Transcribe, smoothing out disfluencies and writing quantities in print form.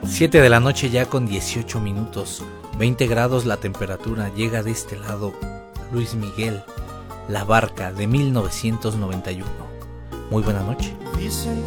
7 de la noche ya con 18 minutos, 20 grados la temperatura, llega de este lado Luis Miguel, La Barca de 1991. Muy buena noche. Dicen